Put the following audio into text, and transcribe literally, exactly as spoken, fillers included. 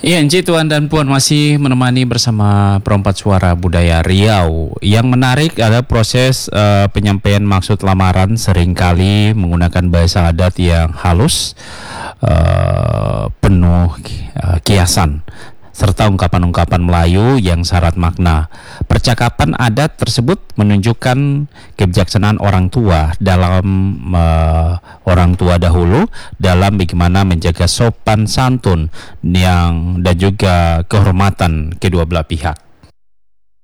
Iya, Enci, Tuan dan Puan masih menemani bersama Perempat Suara Budaya Riau. Yang menarik adalah proses eh, penyampaian maksud lamaran seringkali menggunakan bahasa adat yang halus, eh, penuh eh, kiasan, serta ungkapan-ungkapan Melayu yang syarat makna. Percakapan adat tersebut menunjukkan kebijaksanaan orang tua dalam uh, orang tua dahulu dalam bagaimana menjaga sopan santun yang dan juga kehormatan kedua belah pihak.